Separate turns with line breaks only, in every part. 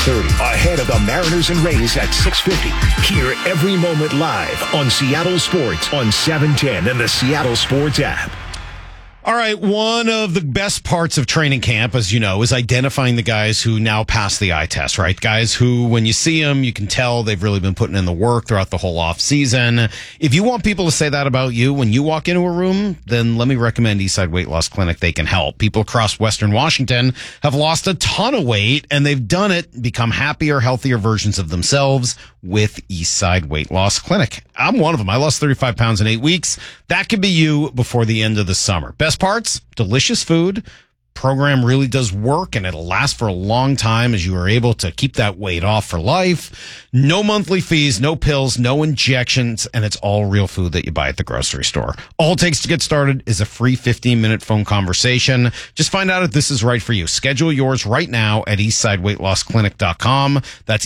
5:30. Ahead of the Mariners and Rays at 6:50. Hear every moment live on Seattle Sports on 710 and the Seattle Sports app.
All right, one of the best parts of training camp, as you know, is identifying the guys who now pass the eye test, right? Guys who, when you see them, you can tell they've really been putting in the work throughout the whole off season. If you want people to say that about you when you walk into a room, then let me recommend Eastside Weight Loss Clinic. They can help. People across Western Washington have lost a ton of weight, and they've done it, become happier, healthier versions of themselves with Eastside Weight Loss Clinic. I'm one of them. I lost 35 pounds in 8 weeks. That could be you before the end of the summer. Best parts, delicious food. Program really does work, and it'll last for a long time as you are able to keep that weight off for life. No monthly fees, no pills, no injections, and it's all real food that you buy at the grocery store. All it takes to get started is a free 15-minute phone conversation. Just find out if this is right for you. Schedule yours right now at EastsideWeightLossClinic.com. That's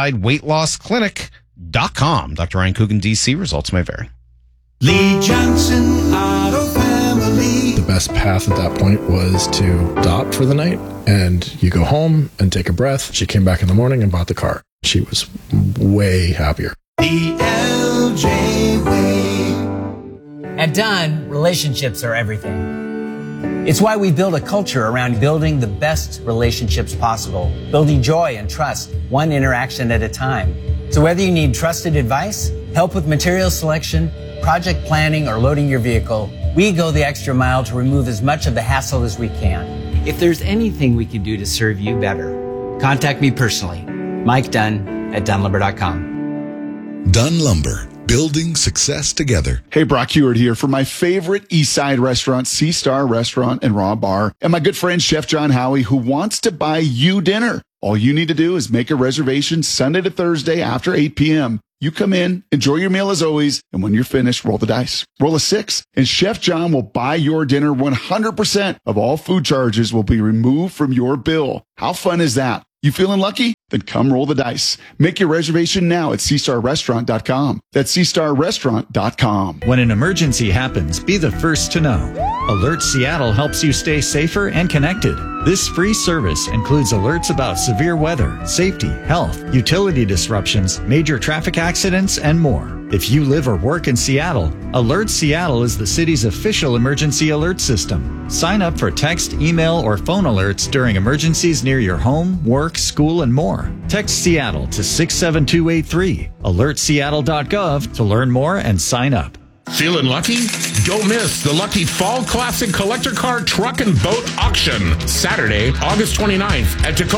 EastsideWeightLossClinic.com. Dr. Ryan Coogan, D.C. Results may vary.
Lee Johnson Auto Family.
The best path at that point was to adopt for the night, and you go home and take a breath. She came back in the morning and bought the car. She was way happier.
The LJ Way.
At Dunn, relationships are everything. It's why we build a culture around building the best relationships possible, building joy and trust, one interaction at a time. So whether you need trusted advice, help with material selection, project planning, or loading your vehicle, we go the extra mile to remove as much of the hassle as we can. If there's anything we can do to serve you better, contact me personally, Mike Dunn at DunnLumber.com.
Dunn Lumber, building success together.
Hey, Brock Heward here for my favorite Eastside restaurant, Sea Star Restaurant and Raw Bar, and my good friend Chef John Howie, who wants to buy you dinner. All you need to do is make a reservation Sunday to Thursday after 8 p.m. You come in, enjoy your meal as always, and when you're finished, roll the dice. Roll a 6, and Chef John will buy your dinner. 100% of all food charges will be removed from your bill. How fun is that? You feeling lucky? Then come roll the dice. Make your reservation now at SeaStarRestaurant.com. That's SeaStarRestaurant.com.
When an emergency happens, be the first to know. Alert Seattle helps you stay safer and connected. This free service includes alerts about severe weather, safety, health, utility disruptions, major traffic accidents, and more. If you live or work in Seattle, Alert Seattle is the city's official emergency alert system. Sign up for text, email, or phone alerts during emergencies near your home, work, school, and more. Text Seattle to 67283. AlertSeattle.gov to learn more and sign up.
Feeling lucky? Don't miss the Lucky Fall Classic Collector Car Truck and Boat Auction, Saturday, August 29th at Tacoma